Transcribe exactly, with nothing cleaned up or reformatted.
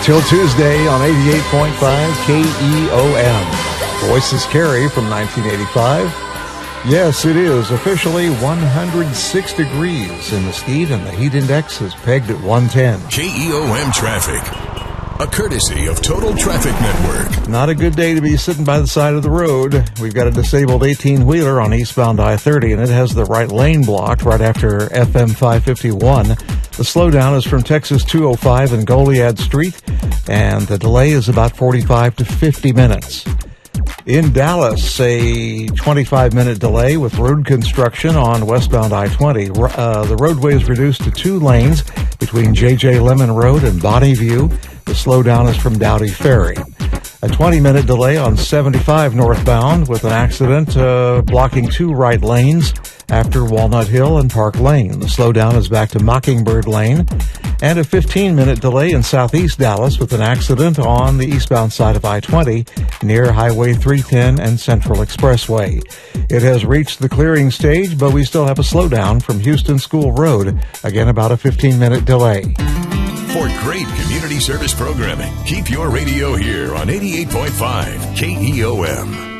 Till Tuesday on eighty-eight point five K E O M. Voices Carry from nineteen eighty-five. Yes, it is officially one hundred six degrees in Mesquite, and the heat index is pegged at one ten. K E O M traffic, a courtesy of Total Traffic Network. Not a good day to be sitting by the side of the road. We've got a disabled eighteen-wheeler on eastbound I thirty, and it has the right lane blocked right after F M five fifty-one. The slowdown is from Texas two oh five and Goliad Street, and the delay is about forty-five to fifty minutes. In Dallas, a twenty-five minute delay with road construction on westbound I twenty. Uh, the roadway is reduced to two lanes between J J Lemon Road and Bonnie View. The slowdown is from Dowdy Ferry. A twenty minute delay on seventy-five northbound with an accident uh, blocking two right lanes after Walnut Hill and Park Lane. The slowdown is back to Mockingbird Lane. And a fifteen minute delay in southeast Dallas with an accident on the eastbound side of I twenty near Highway three ten and Central Expressway. It has reached the clearing stage, but we still have a slowdown from Houston School Road. Again, about a fifteen minute delay. For great community service programming, keep your radio here on eighty-eight point five K E O M.